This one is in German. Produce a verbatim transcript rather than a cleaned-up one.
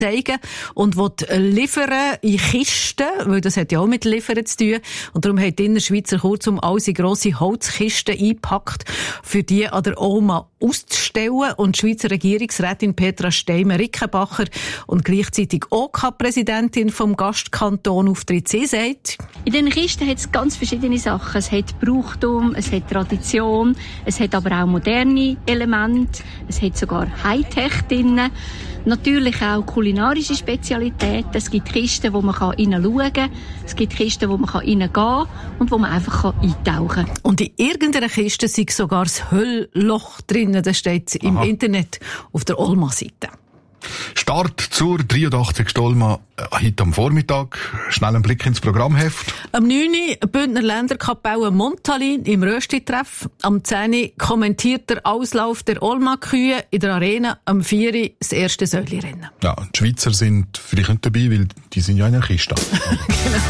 zeigen und will liefern in Kisten, weil das hat ja auch mit Liefern zu tun. Und darum hat die Innerschweizer kurzum alles in grosse Holzkisten eingepackt, für die an der Oma auszustellen. Und die Schweizer Regierungsrätin Petra Steimer-Rickenbacher und gleichzeitig O K-Präsidentin vom Gastkanton Auftritt, sie sagt: In den Kisten hat es ganz verschiedene Sachen. Es hat Brauchtum, es hat Tradition, es hat aber auch moderne Elemente, es hat sogar Hightech drin. Natürlich auch kulinarische Spezialitäten. Es gibt Kisten, wo man hineinschauen kann. Es gibt Kisten, wo man reingehen kann und wo man einfach eintauchen kann. Und in irgendeiner Kiste sei sogar das Höllloch drin. Das steht im Aha. Internet auf der Olma-Seite. Start zur dreiundachtzigsten Olma heute am Vormittag. Schnell ein Blick ins Programmheft. Am neun Uhr Bündner Länderkapelle Montalin im Rösti-Treff. Am zehn Uhr kommentiert der Auslauf der Olma-Kühe in der Arena. Am vier Uhr das erste Säulirennen. Ja, die Schweizer sind vielleicht nicht dabei, weil die sind ja in der Kiste. Genau.